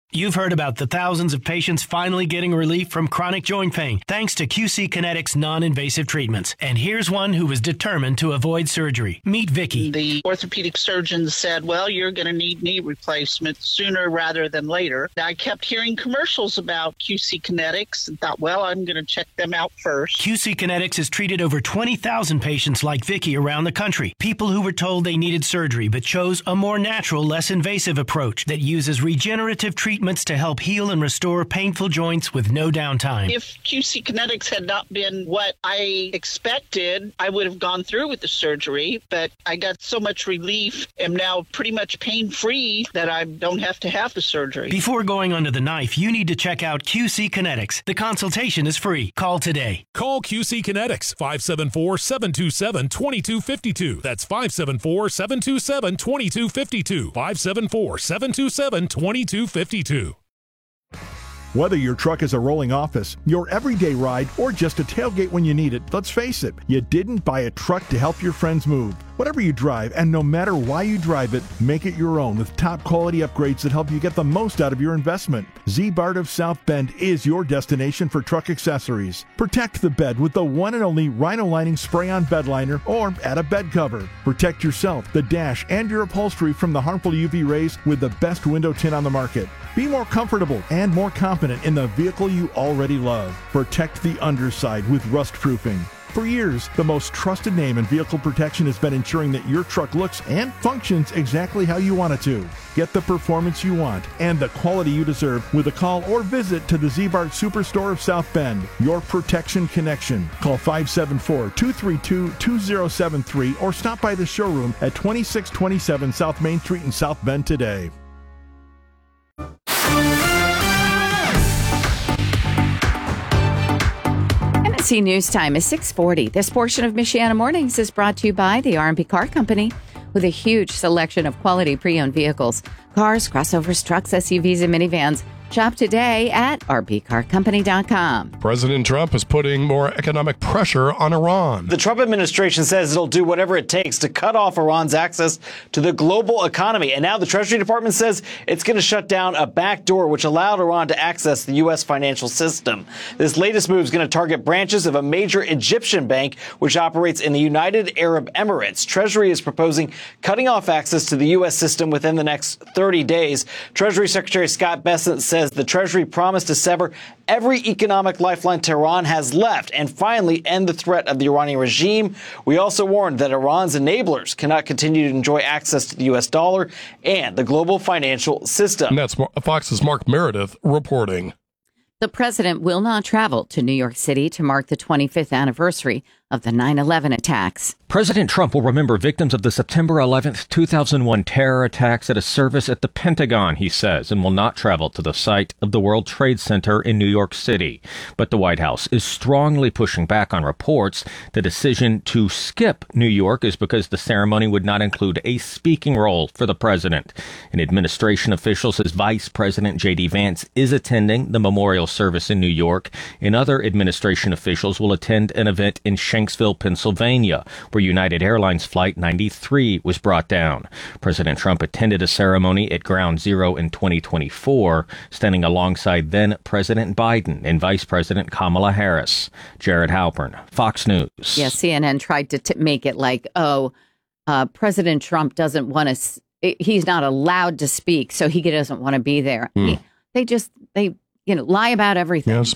You've heard about the thousands of patients finally getting relief from chronic joint pain thanks to QC Kinetics non-invasive treatments. And here's one who was determined to avoid surgery. Meet Vicky. The orthopedic surgeon said, well, you're going to need knee replacement sooner rather than later. I kept hearing commercials about QC Kinetics and thought, well, I'm going to check them out first. QC Kinetics has treated over 20,000 patients like Vicky around the country. People who were told they needed surgery but chose a more natural, less invasive approach that uses regenerative treatments to help heal and restore painful joints with no downtime. If QC Kinetics had not been what I expected, I would have gone through with the surgery, but I got so much relief, am now pretty much pain-free that I don't have to have the surgery. Before going under the knife, you need to check out QC Kinetics. The consultation is free. Call today. Call QC Kinetics, 574-727-2252. That's 574-727-2252. 574-727-2252. Whether your truck is a rolling office, your everyday ride, or just a tailgate when you need it, let's face it, you didn't buy a truck to help your friends move. Whatever you drive, and no matter why you drive it, make it your own with top quality upgrades that help you get the most out of your investment. Z-Bart of South Bend is your destination for truck accessories. Protect the bed with the one and only Rhino Lining Spray-On Bed Liner or add a bed cover. Protect yourself, the dash, and your upholstery from the harmful UV rays with the best window tint on the market. Be more comfortable and more confident in the vehicle you already love. Protect the underside with rust proofing. For years, the most trusted name in vehicle protection has been ensuring that your truck looks and functions exactly how you want it to. Get the performance you want and the quality you deserve with a call or visit to the Z-Bart Superstore of South Bend. Your protection connection. Call 574-232-2073 or stop by the showroom at 2627 South Main Street in South Bend today. NBC News Time is 6:40. This portion of Michiana Mornings is brought to you by the R&B Car Company with a huge selection of quality pre-owned vehicles, cars, crossovers, trucks, SUVs, and minivans. Shop today at rbcarcompany.com. President Trump is putting more economic pressure on Iran. The Trump administration says it'll do whatever it takes to cut off Iran's access to the global economy. And now the Treasury Department says it's going to shut down a back door which allowed Iran to access the U.S. financial system. This latest move is going to target branches of a major Egyptian bank which operates in the United Arab Emirates. Treasury is proposing cutting off access to the U.S. system within the next 30 days. Treasury Secretary Scott Bessent says the Treasury promised to sever every economic lifeline Tehran has left and finally end the threat of the Iranian regime. We also warned that Iran's enablers cannot continue to enjoy access to the U.S. dollar and the global financial system. And that's Fox's Mark Meredith reporting. The president will not travel to New York City to mark the 25th anniversary of the 9/11 attacks. President Trump will remember victims of the September 11th, 2001 terror attacks at a service at the Pentagon, he says, and will not travel to the site of the World Trade Center in New York City. But the White House is strongly pushing back on reports. The decision to skip New York is because the ceremony would not include a speaking role for the president. An administration official says Vice President J.D. Vance is attending the memorial service in New York, and other administration officials will attend an event in Shanksville, Pennsylvania, where United Airlines Flight 93 was brought down. President Trump attended a ceremony at Ground Zero in 2024, standing alongside then President Biden and Vice President Kamala Harris. Jared Halpern, Fox News. Yeah, CNN tried to make it like, President Trump doesn't want to, he's not allowed to speak, so he doesn't want to be there. They lie about everything. Yes.